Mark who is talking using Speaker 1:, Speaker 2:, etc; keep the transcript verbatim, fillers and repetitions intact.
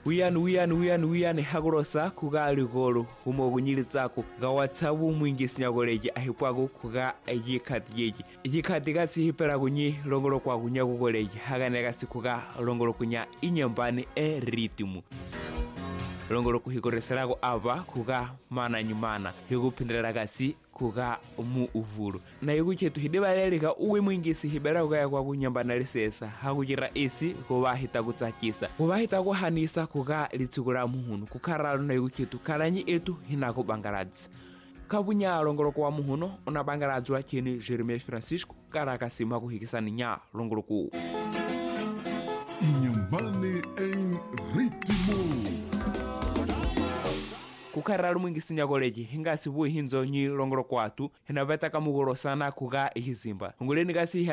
Speaker 1: Uyan uyan uyan uyan hagorosa kuga ligolo humo gunyilitsako ga WhatsApp mwingi sinyagoleje ahipwago kuga ejikati yeji ejikati gasi hipera gunyi longolo kwa gunya gugoleje haganega sikuga longolo kunya inyambani e ritmu longolo kuhikoreserago aba kuga mana nyumana higupindira gasi kuga mu uvuru na yugo chetu hidebaleleka uwe mwingisi hibera kuga kwa kunyambana lisesa hakugira isi kubahita gutsakisa kubahita guhanisa kuga litsugura muhunu kukaralo na yugo chetu karanyi etu hinako bangaradzi kabunya longolo kwa muhuno ona bangaradzwa kini Jeremy Francisco karaka sima kuhikisani nya longolo ku
Speaker 2: inyambane en ritmo
Speaker 1: kukaralo mwingi sinyagoleje hingasi bui hinzo nyi longolo kwatu hinabeta kamugoro sana kuga ihizimba nguleni gasi